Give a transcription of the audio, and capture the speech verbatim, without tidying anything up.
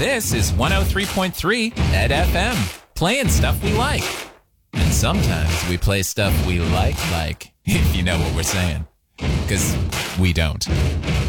This is one oh three point three Ed F M, playing stuff we like. And sometimes we play stuff we like, like, if you know what we're saying. Because we don't.